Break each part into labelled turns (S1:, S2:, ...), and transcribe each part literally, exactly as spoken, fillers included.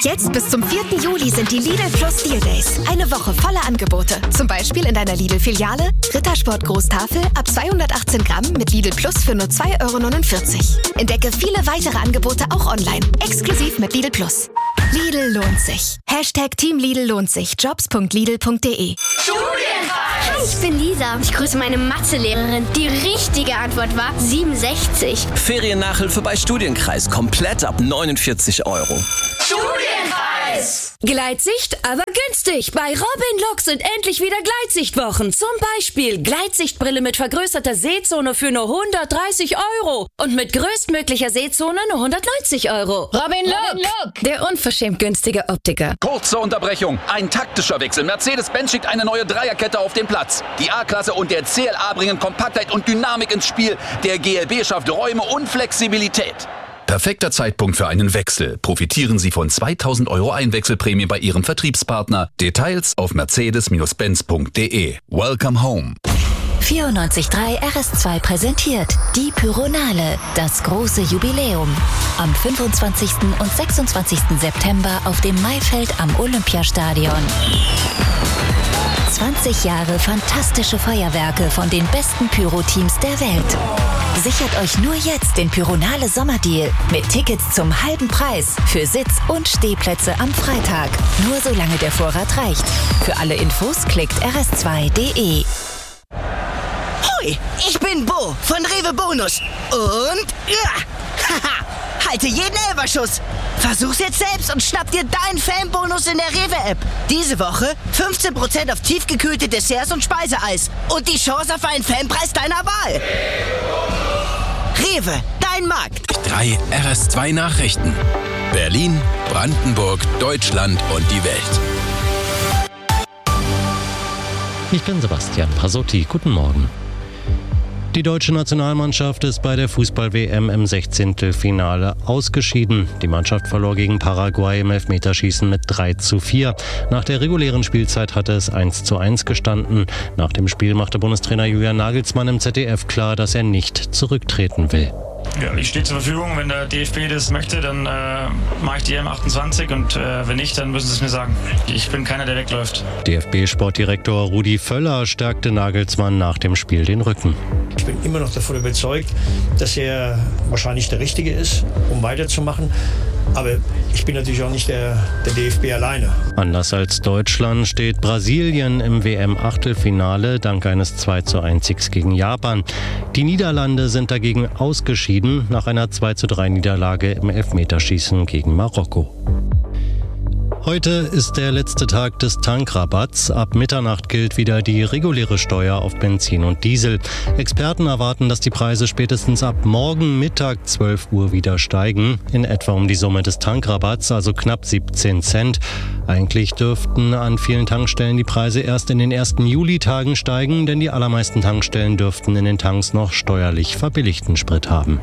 S1: Jetzt bis zum vierten Juli sind die Lidl Plus Deal Days. Eine Woche voller Angebote. Zum Beispiel in deiner Lidl-Filiale Rittersport Großtafel ab zweihundertachtzehn Gramm mit Lidl Plus für nur zwei Euro neunundvierzig. Entdecke viele weitere Angebote auch online. Exklusiv mit Lidl Plus. Lidl lohnt sich. Hashtag Team Lidl lohnt sich. Jobs punkt lidl punkt de.
S2: Studienreis! Hi, ich bin Lisa. Ich grüße meine Mathelehrerin. Die richtige Antwort war siebenundsechzig.
S3: Feriennachhilfe bei Studienkreis. Komplett ab neunundvierzig Euro.
S4: Studienreis! Gleitsicht, aber günstig. Bei Robin Look sind endlich wieder Gleitsichtwochen. Zum Beispiel Gleitsichtbrille mit vergrößerter Sehzone für nur hundertdreißig Euro. Und mit größtmöglicher Sehzone nur hundertneunzig Euro.
S5: Robin Look, der unverschämt günstige Optiker.
S6: Kurze Unterbrechung. Ein taktischer Wechsel. Mercedes-Benz schickt eine neue Dreierkette auf den Platz. Die A-Klasse und der C L A bringen Kompaktheit und Dynamik ins Spiel. Der G L B schafft Räume und Flexibilität.
S7: Perfekter Zeitpunkt für einen Wechsel. Profitieren Sie von zweitausend Euro Einwechselprämie bei Ihrem Vertriebspartner. Details auf mercedes benz punkt de. Welcome home.
S8: vierundneunzig Komma drei R S zwei präsentiert die Pyronale, das große Jubiläum. Am fünfundzwanzigsten und sechsundzwanzigsten September auf dem Maifeld am Olympiastadion. zwanzig Jahre fantastische Feuerwerke von den besten Pyro-Teams der Welt. Sichert euch nur jetzt den Pyronale Sommerdeal mit Tickets zum halben Preis für Sitz- und Stehplätze am Freitag. Nur solange der Vorrat reicht. Für alle Infos klickt r s zwei punkt de.
S9: Hoi, ich bin Bo von Rewe Bonus. Und ja, haha, halte jeden Elferschuss. Versuch's jetzt selbst und schnapp dir deinen Fanbonus in der Rewe-App. Diese Woche fünfzehn Prozent auf tiefgekühlte Desserts und Speiseeis. Und die Chance auf einen Fanpreis deiner Wahl. Rewe, dein Markt.
S10: Drei R S zwei Nachrichten. Berlin, Brandenburg, Deutschland und die Welt.
S11: Ich bin Sebastian Pasotti. Guten Morgen. Die deutsche Nationalmannschaft ist bei der Fußball-W M im Sechzehntelfinale ausgeschieden. Die Mannschaft verlor gegen Paraguay im Elfmeterschießen mit drei zu vier. Nach der regulären Spielzeit hatte es eins zu eins gestanden. Nach dem Spiel machte Bundestrainer Julian Nagelsmann im Z D F klar, dass er nicht zurücktreten will.
S12: Ja, ich stehe zur Verfügung. Wenn der D F B das möchte, dann äh, mache ich die E M achtundzwanzig und äh, wenn nicht, dann müssen sie es mir sagen. Ich bin keiner, der wegläuft.
S11: D F B-Sportdirektor Rudi Völler stärkte Nagelsmann nach dem Spiel den Rücken.
S13: Ich bin immer noch davon überzeugt, dass er wahrscheinlich der Richtige ist, um weiterzumachen. Aber ich bin natürlich auch nicht der, der D F B alleine.
S11: Anders als Deutschland steht Brasilien im W M-Achtelfinale dank eines zwei zu eins Siegs gegen Japan. Die Niederlande sind dagegen ausgeschieden nach einer zwei zu drei Niederlage im Elfmeterschießen gegen Marokko. Heute ist der letzte Tag des Tankrabatts. Ab Mitternacht gilt wieder die reguläre Steuer auf Benzin und Diesel. Experten erwarten, dass die Preise spätestens ab morgen Mittag zwölf Uhr wieder steigen. In etwa um die Summe des Tankrabatts, also knapp siebzehn Cent. Eigentlich dürften an vielen Tankstellen die Preise erst in den ersten Julitagen steigen, denn die allermeisten Tankstellen dürften in den Tanks noch steuerlich verbilligten Sprit haben.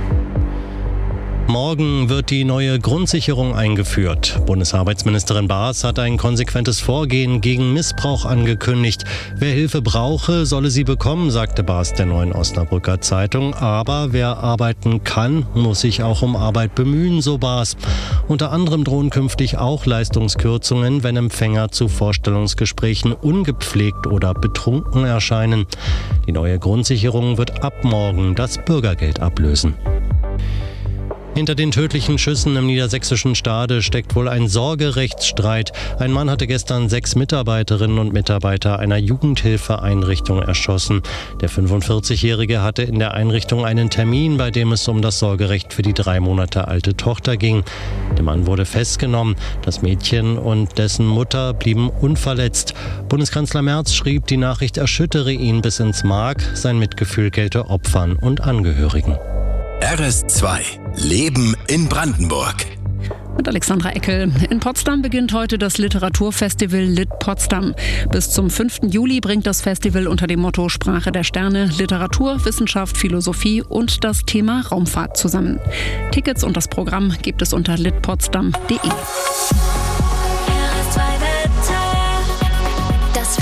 S11: Morgen wird die neue Grundsicherung eingeführt. Bundesarbeitsministerin Baas hat ein konsequentes Vorgehen gegen Missbrauch angekündigt. Wer Hilfe brauche, solle sie bekommen, sagte Baas der Neuen Osnabrücker Zeitung. Aber wer arbeiten kann, muss sich auch um Arbeit bemühen, so Baas. Unter anderem drohen künftig auch Leistungskürzungen, wenn Empfänger zu Vorstellungsgesprächen ungepflegt oder betrunken erscheinen. Die neue Grundsicherung wird ab morgen das Bürgergeld ablösen. Hinter den tödlichen Schüssen im niedersächsischen Stade steckt wohl ein Sorgerechtsstreit. Ein Mann hatte gestern sechs Mitarbeiterinnen und Mitarbeiter einer Jugendhilfeeinrichtung erschossen. Der fünfundvierzigjährige hatte in der Einrichtung einen Termin, bei dem es um das Sorgerecht für die drei Monate alte Tochter ging. Der Mann wurde festgenommen. Das Mädchen und dessen Mutter blieben unverletzt. Bundeskanzler Merz schrieb, die Nachricht erschüttere ihn bis ins Mark. Sein Mitgefühl gelte Opfern und Angehörigen.
S10: R S zwei. Leben in Brandenburg.
S14: Mit Alexandra Eckel. In Potsdam beginnt heute das Literaturfestival Lit Potsdam. Bis zum fünften Juli bringt das Festival unter dem Motto Sprache der Sterne Literatur, Wissenschaft, Philosophie und das Thema Raumfahrt zusammen. Tickets und das Programm gibt es unter lit potsdam punkt de.
S8: Das Wetter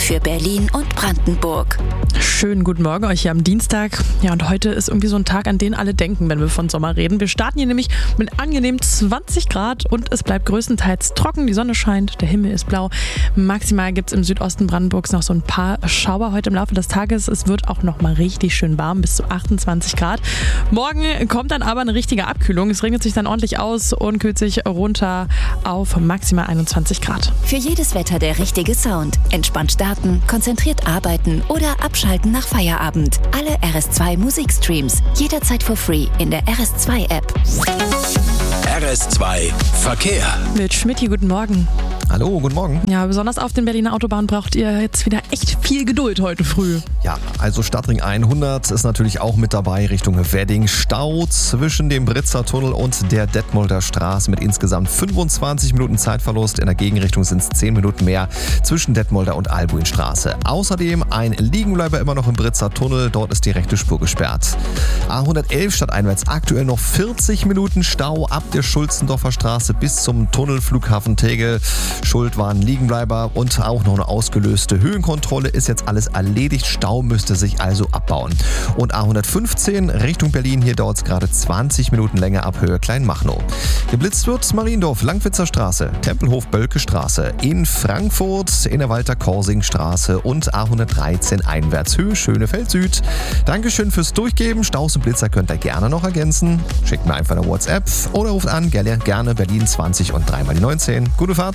S8: für Berlin und Brandenburg.
S15: Schönen guten Morgen euch hier am Dienstag. Ja, und heute ist irgendwie so ein Tag, an den alle denken, wenn wir von Sommer reden. Wir starten hier nämlich mit angenehm zwanzig Grad und es bleibt größtenteils trocken. Die Sonne scheint, der Himmel ist blau. Maximal gibt es im Südosten Brandenburgs noch so ein paar Schauer heute im Laufe des Tages. Es wird auch noch mal richtig schön warm, bis zu achtundzwanzig Grad. Morgen kommt dann aber eine richtige Abkühlung. Es regnet sich dann ordentlich aus und kühlt sich runter auf maximal einundzwanzig Grad.
S8: Für jedes Wetter der richtige Sound. Entspannt starten, konzentriert arbeiten oder abschalten nach Feierabend. Alle R S zwei Musikstreams jederzeit for free in der R S zwei App.
S10: R S zwei Verkehr.
S15: Mit Schmidt hier, guten Morgen.
S16: Hallo, guten Morgen.
S15: Ja, besonders auf den Berliner Autobahnen braucht ihr jetzt wieder echt viel Geduld heute früh.
S16: Ja, also Stadtring hundert ist natürlich auch mit dabei Richtung Wedding. Stau zwischen dem Britzer Tunnel und der Detmolder Straße mit insgesamt fünfundzwanzig Minuten Zeitverlust. In der Gegenrichtung sind es zehn Minuten mehr zwischen Detmolder und Albuinstraße. Außerdem ein Liegenbleiber immer noch im Britzer Tunnel. Dort ist die rechte Spur gesperrt. A hundertelf stadteinwärts aktuell noch vierzig Minuten Stau ab der Schulzendorfer Straße bis zum Tunnel Flughafen Tegel. Schuld waren Liegenbleiber und auch noch eine ausgelöste Höhenkontrolle. Ist jetzt alles erledigt. Stau müsste sich also abbauen. Und A hundertfünfzehn Richtung Berlin, hier dauert es gerade zwanzig Minuten länger ab Höhe Kleinmachnow. Geblitzt wird Mariendorf, Langwitzer Straße, Tempelhof Bölke Straße, in Frankfurt, Innerwalter Korsing Straße und A hundertdreizehn einwärts Höhe Schönefeld Süd. Dankeschön fürs Durchgeben. Staus und Blitzer könnt ihr gerne noch ergänzen. Schickt mir einfach eine WhatsApp oder ruft an, gerne, gerne Berlin zwanzig und dreimal die neunzehn. Gute Fahrt.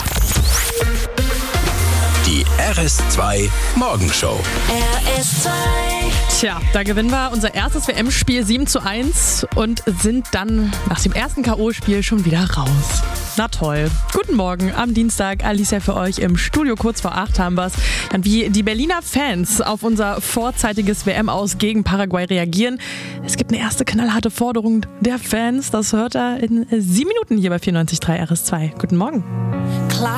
S10: Die R S zwei Morgenshow.
S15: R S zwei. Tja, da gewinnen wir unser erstes W M-Spiel sieben zu eins und sind dann nach dem ersten K O-Spiel schon wieder raus. Na toll. Guten Morgen am Dienstag. Alicia für euch im Studio. Kurz vor acht haben wir es. Wie die Berliner Fans auf unser vorzeitiges W M-Aus gegen Paraguay reagieren. Es gibt eine erste knallharte Forderung der Fans. Das hört er in sieben Minuten hier bei vierundneunzig Komma drei R S zwei. Guten Morgen. Klar.